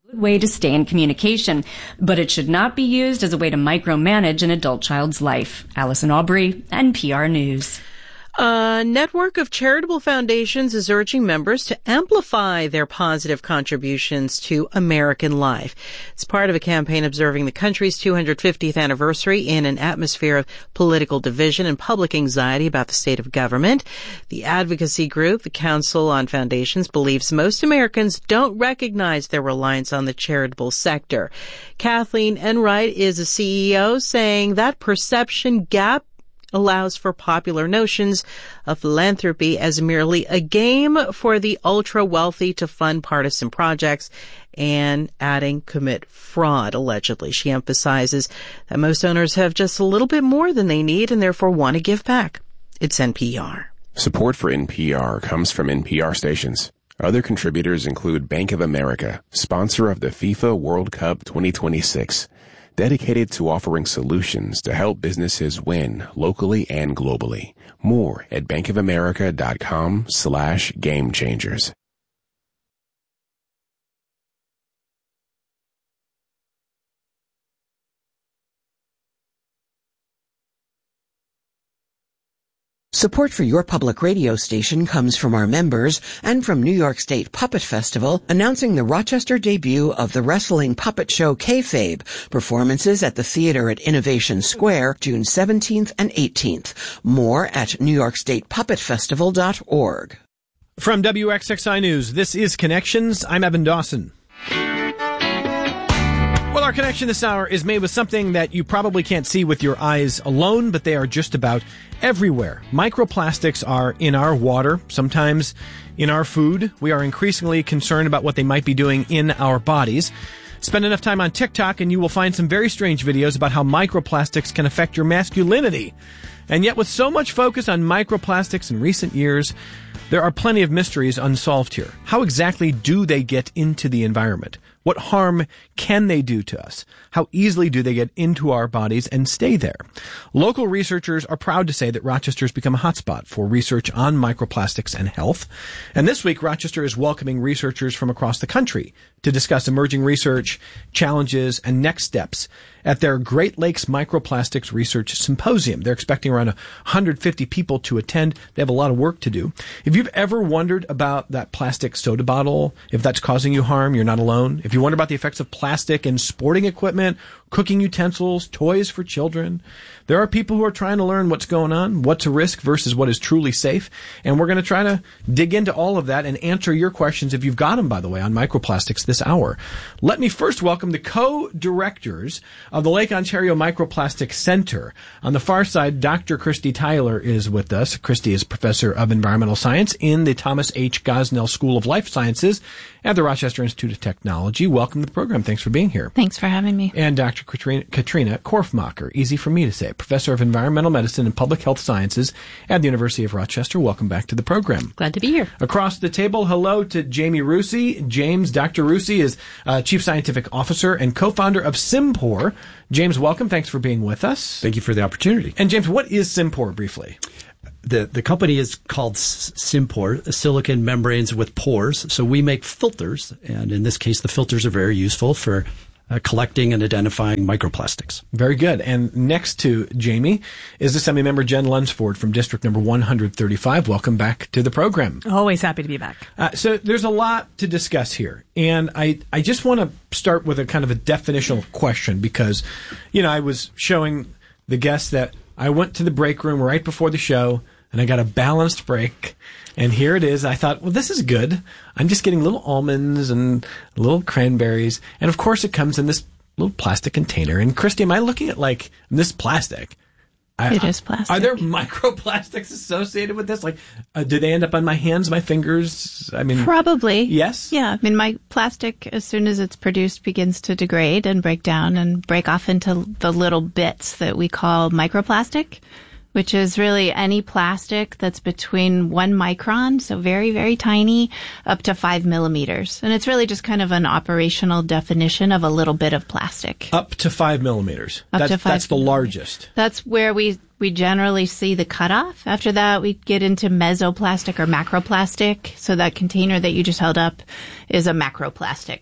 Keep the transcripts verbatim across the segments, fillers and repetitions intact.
way to stay in communication, but it should not be used as a way to micromanage an adult child's life. Allison Aubrey, N P R News. A network of charitable foundations is urging members to amplify their positive contributions to American life. It's part of a campaign observing the country's two hundred fiftieth anniversary in an atmosphere of political division and public anxiety about the state of government. The advocacy group, the Council on Foundations, believes most Americans don't recognize their reliance on the charitable sector. Kathleen Enright is a C E O, saying that perception gap allows for popular notions of philanthropy as merely a game for the ultra-wealthy to fund partisan projects, and adding commit fraud, allegedly. She emphasizes that most donors have just a little bit more than they need and therefore want to give back. It's N P R. Support for N P R comes from N P R stations. Other contributors include Bank of America, sponsor of the FIFA World Cup twenty twenty-six. Dedicated to offering solutions to help businesses win locally and globally. More at bankofamerica.com slash game changers. Support for your public radio station comes from our members and from New York State Puppet Festival, announcing the Rochester debut of the wrestling puppet show Kayfabe. Performances at the theater at Innovation Square, June seventeenth and eighteenth. More at new york state puppet festival dot org. From W X X I News, this is Connections. I'm Evan Dawson. Well, our connection this hour is made with something that you probably can't see with your eyes alone, but they are just about everywhere. Microplastics are in our water, sometimes in our food. We are increasingly concerned about what they might be doing in our bodies. Spend enough time on TikTok and you will find some very strange videos about how microplastics can affect your masculinity. And yet, with so much focus on microplastics in recent years, there are plenty of mysteries unsolved here. How exactly do they get into the environment? What harm can they do to us? How easily do they get into our bodies and stay there? Local researchers are proud to say that Rochester has become a hotspot for research on microplastics and health. And this week, Rochester is welcoming researchers from across the country to discuss emerging research, challenges, and next steps at their Great Lakes Microplastics Research Symposium. They're expecting around one hundred fifty people to attend. They have a lot of work to do. If you've ever wondered about that plastic soda bottle, if that's causing you harm, you're not alone. If you wonder about the effects of plastic in sporting equipment, cooking utensils, toys for children, there are people who are trying to learn what's going on, what's a risk versus what is truly safe. And we're going to try to dig into all of that and answer your questions, if you've got them, by the way, on microplastics this hour. Let me first welcome the co-directors of the Lake Ontario Microplastics Center. On the far side, Doctor Christy Tyler is with us. Christy is Professor of Environmental Science in the Thomas H. Gosnell School of Life Sciences at the Rochester Institute of Technology. Welcome to the program. Thanks for being here. Thanks for having me. And Doctor Katrina, Katrina Korfmacher, easy for me to say, Professor of Environmental Medicine and Public Health Sciences at the University of Rochester. Welcome back to the program. Glad to be here. Across the table, hello to Jamie Rusi. James, Doctor Rusi is uh, Chief Scientific Officer and co-founder of Simpor. James, welcome. Thanks for being with us. Thank you for the opportunity. And James, what is Simpor, briefly? The the company is called Simpor, silicon membranes with pores. So we make filters, and in this case, the filters are very useful for uh, collecting and identifying microplastics. Very good. And next to Jamie is Assemblymember Jen Lunsford from District Number one hundred thirty-five. Welcome back to the program. Always happy to be back. Uh, so there's a lot to discuss here, and I I just want to start with a kind of a definitional question because, you know, I was showing the guests that I went to the break room right before the show, and I got a balanced break, and here it is. I thought, well, this is good. I'm just getting little almonds and little cranberries, and of course it comes in this little plastic container. And Christy, am I looking at, like, this plastic? I, it is plastic. Are there microplastics associated with this? Like, uh, do they end up on my hands, my fingers? I mean, probably. Yes? Yeah. I mean, my plastic, as soon as it's produced, begins to degrade and break down and break off into the little bits that we call microplastic, which is really any plastic that's between one micron, so very, very tiny, up to five millimeters. And it's really just kind of an operational definition of a little bit of plastic. Up to five millimeters. Up that's, to five That's the largest. That's where we, we generally see the cutoff. After that, we get into mesoplastic or macroplastic. So that container that you just held up is a macroplastic.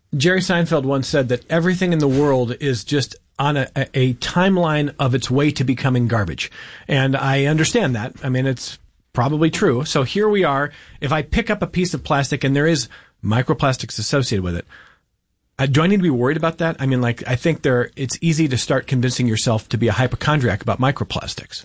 Jerry Seinfeld once said that everything in the world is just on a, a timeline of its way to becoming garbage. And I understand that. I mean, it's probably true. So here we are. If I pick up a piece of plastic and there is microplastics associated with it, uh, do I need to be worried about that? I mean, like, I think there, it's easy to start convincing yourself to be a hypochondriac about microplastics.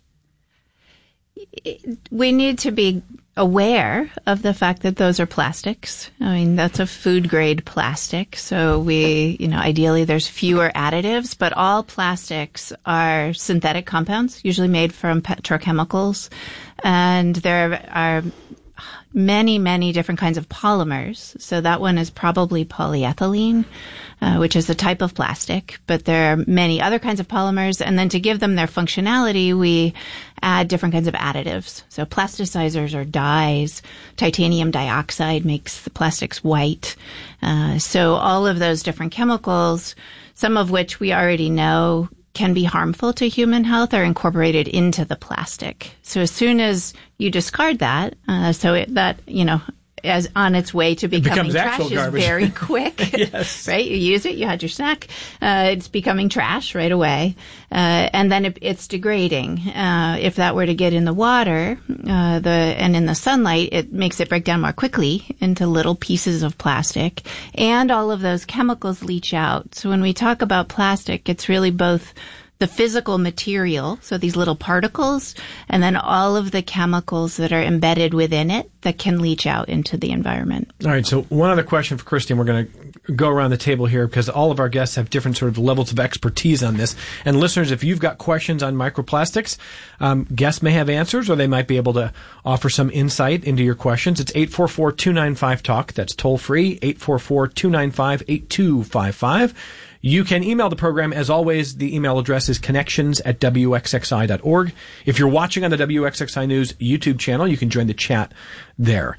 We need to be aware of the fact that those are plastics. I mean, that's a food grade plastic. So we, you know, ideally there's fewer additives, but all plastics are synthetic compounds, usually made from petrochemicals. And there are many, many different kinds of polymers. So that one is probably polyethylene, uh, which is a type of plastic, but there are many other kinds of polymers. And then to give them their functionality, we add different kinds of additives. So plasticizers or dyes. Titanium dioxide makes the plastics white. Uh, so all of those different chemicals, some of which we already know can be harmful to human health, are incorporated into the plastic. So as soon as you discard that, uh, so it, that, you know, as on its way to becoming trash is garbage. Very quick, yes. Right? You use it, you had your snack, uh, it's becoming trash right away. Uh, and then it, it's degrading. Uh, if that were to get in the water, uh, the, and in the sunlight, it makes it break down more quickly into little pieces of plastic. And all of those chemicals leach out. So when we talk about plastic, it's really both the physical material, so these little particles, and then all of the chemicals that are embedded within it that can leach out into the environment. All right, so one other question for Christy, and we're going to go around the table here because all of our guests have different sort of levels of expertise on this. And listeners, if you've got questions on microplastics, um, guests may have answers or they might be able to offer some insight into your questions. It's eight four four, two nine five, talk. That's toll free, eight four four, two nine five, eight two five five. You can email the program. As always, the email address is connections at W X X I dot org. If you're watching on the W X X I News YouTube channel, you can join the chat there.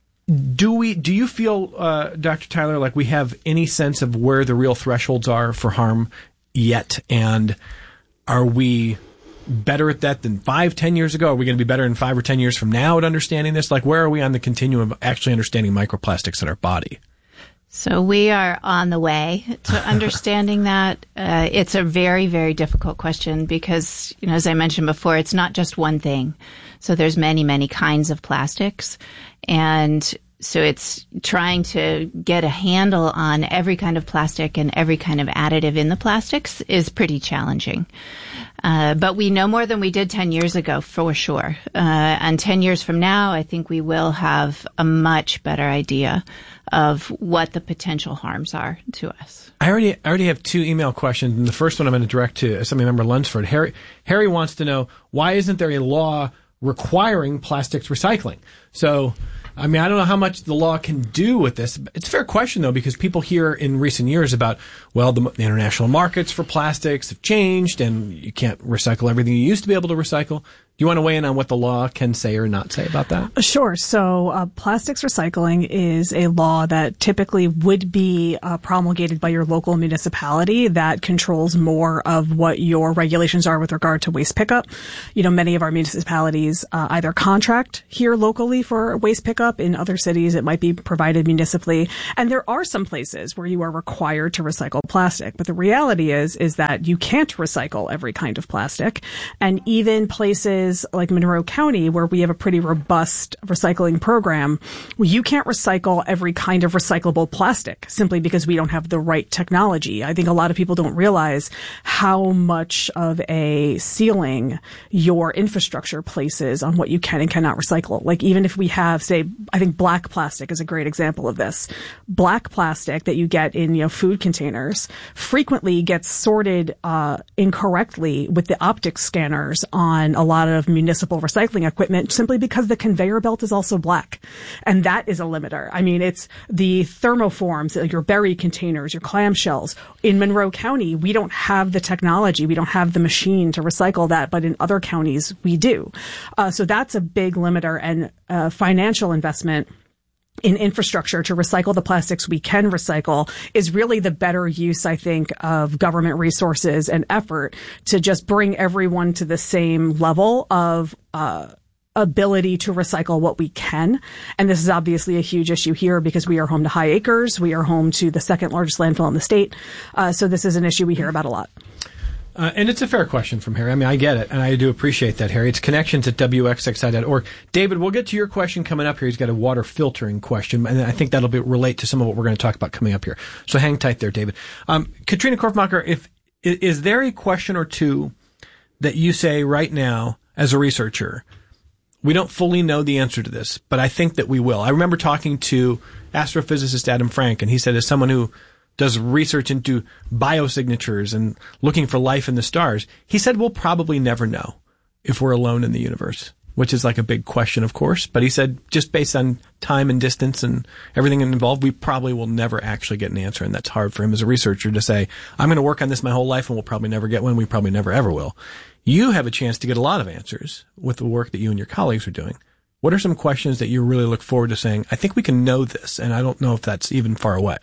Do we? Do you feel, uh, Doctor Tyler, like we have any sense of where the real thresholds are for harm yet? And are we better at that than five, ten years ago? Are we going to be better in five or ten years from now at understanding this? Like, where are we on the continuum of actually understanding microplastics in our body? So we are on the way to understanding that. Uh, it's a very, very difficult question because, you know, as I mentioned before, it's not just one thing. So there's many, many kinds of plastics. And so it's trying to get a handle on every kind of plastic and every kind of additive in the plastics is pretty challenging. Uh, but we know more than we did ten years ago, for sure. Uh, and ten years from now, I think we will have a much better idea of what the potential harms are to us. I already, I already have two email questions, and the first one I'm going to direct to Assembly Member Lunsford. Harry, Harry wants to know, why isn't there a law requiring plastics recycling? So, I mean, I don't know how much the law can do with this. It's a fair question, though, because people hear in recent years about, well, the, the international markets for plastics have changed, and you can't recycle everything you used to be able to recycle. Do you want to weigh in on what the law can say or not say about that? Sure. So uh, plastics recycling is a law that typically would be uh, promulgated by your local municipality that controls more of what your regulations are with regard to waste pickup. You know, many of our municipalities uh, either contract here locally for waste pickup. In other cities, it might be provided municipally. And there are some places where you are required to recycle plastic. But the reality is, is that you can't recycle every kind of plastic. And even places like Monroe County, where we have a pretty robust recycling program, you can't recycle every kind of recyclable plastic simply because we don't have the right technology. I think a lot of people don't realize how much of a ceiling your infrastructure places on what you can and cannot recycle. Like even if we have, say, I think black plastic is a great example of this. Black plastic that you get in, you know, food containers frequently gets sorted uh incorrectly with the optic scanners on a lot of municipal recycling equipment simply because the conveyor belt is also black. And that is a limiter. I mean, it's the thermoforms, your berry containers, your clamshells. In Monroe County, we don't have the technology. We don't have the machine to recycle that, but in other counties, we do. Uh, so that's a big limiter, and uh, financial investment in infrastructure to recycle the plastics we can recycle is really the better use, I think, of government resources and effort to just bring everyone to the same level of uh ability to recycle what we can. And this is obviously a huge issue here because we are home to High Acres. We are home to the second largest landfill in the state. Uh, so this is an issue we hear about a lot. Uh, and it's a fair question from Harry. I mean, I get it, and I do appreciate that, Harry. It's connections at W X X I dot org. David, we'll get to your question coming up here. He's got a water filtering question, and I think that'll be, relate to some of what we're going to talk about coming up here. So hang tight there, David. Um, Katrina Korfmacher, if, is there a question or two that you say right now as a researcher, we don't fully know the answer to this, but I think that we will? I remember talking to astrophysicist Adam Frank, and he said, as someone who does research into biosignatures and looking for life in the stars, he said we'll probably never know if we're alone in the universe, which is like a big question, of course. But he said just based on time and distance and everything involved, we probably will never actually get an answer. And that's hard for him as a researcher to say, I'm going to work on this my whole life and we'll probably never get one. We probably never ever will. You have a chance to get a lot of answers with the work that you and your colleagues are doing. What are some questions that you really look forward to saying, I think we can know this, and I don't know if that's even far away?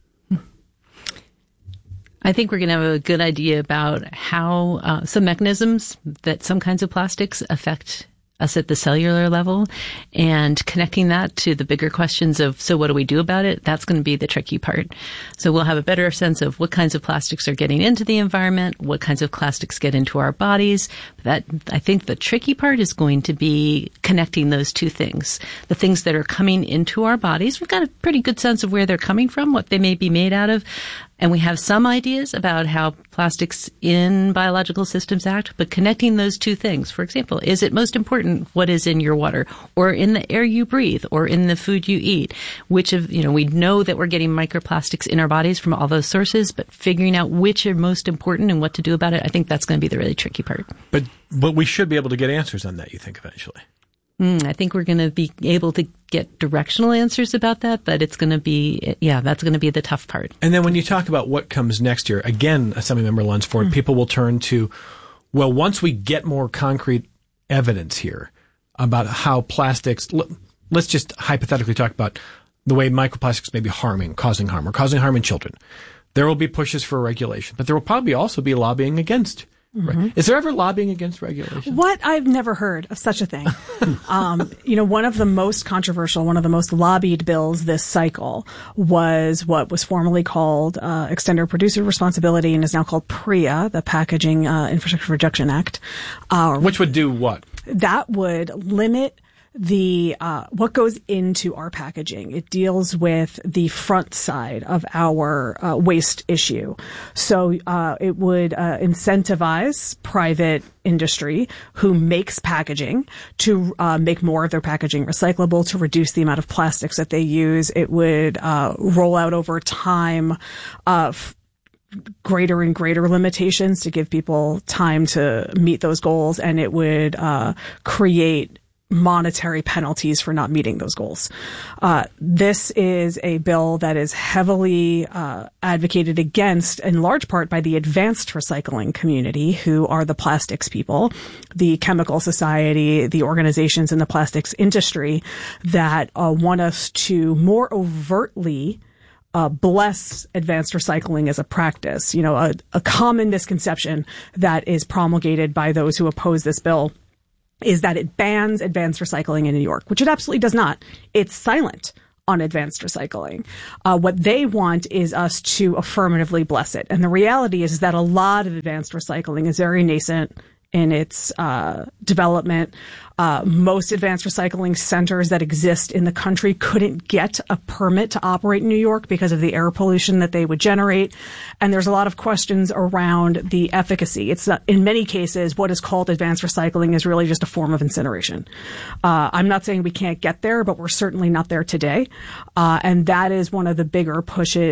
I think we're going to have a good idea about how uh, some mechanisms that some kinds of plastics affect us at the cellular level, and connecting that to the bigger questions of, so what do we do about it? That's going to be the tricky part. So we'll have a better sense of what kinds of plastics are getting into the environment, what kinds of plastics get into our bodies. That, I think the tricky part is going to be connecting those two things. The things that are coming into our bodies, we've got a pretty good sense of where they're coming from, what they may be made out of. And we have some ideas about how plastics in biological systems act, but connecting those two things, for example, is it most important what is in your water or in the air you breathe or in the food you eat? Which of, you know, we know that we're getting microplastics in our bodies from all those sources, but figuring out which are most important and what to do about it, I think that's going to be the really tricky part. But, but we should be able to get answers on that, you think, eventually? Mm, I think we're going to be able to get directional answers about that, but it's going to be, yeah, that's going to be the tough part. And then when you talk about what comes next year, again, Assemblymember Lunsford, mm. people will turn to, well, once we get more concrete evidence here about how plastics, let's just hypothetically talk about the way microplastics may be harming, causing harm, or causing harm in children. There will be pushes for regulation, but there will probably also be lobbying against. Mm-hmm. Right. Is there ever lobbying against regulation? What? I've never heard of such a thing. um, you know, one of the most controversial, one of the most lobbied bills this cycle was what was formerly called uh, Extended Producer Responsibility and is now called PREA, the Packaging uh, Infrastructure Reduction Act. Uh, Which would do what? That would limit the uh what goes into our packaging. It deals with the front side of our uh, waste issue. So uh it would uh, incentivize private industry who makes packaging to uh, make more of their packaging recyclable, to reduce the amount of plastics that they use. It would uh roll out over time uh f- greater and greater limitations to give people time to meet those goals, and it would uh create monetary penalties for not meeting those goals. Uh, this is a bill that is heavily uh, advocated against, in large part, by the advanced recycling community, who are the plastics people, the chemical society, the organizations in the plastics industry that uh, want us to more overtly Uh, bless advanced recycling as a practice. You know, a, a common misconception that is promulgated by those who oppose this bill is that it bans advanced recycling in New York, which it absolutely does not. It's silent on advanced recycling. Uh, what they want is us to affirmatively bless it. And the reality is that a lot of advanced recycling is very nascent in its uh development. Uh most advanced recycling centers that exist in the country couldn't get a permit to operate in New York because of the air pollution that they would generate. And there's a lot of questions around the efficacy. It's not, in many cases, what is called advanced recycling is really just a form of incineration. Uh I'm not saying we can't get there, but we're certainly not there today. Uh and that is one of the bigger pushes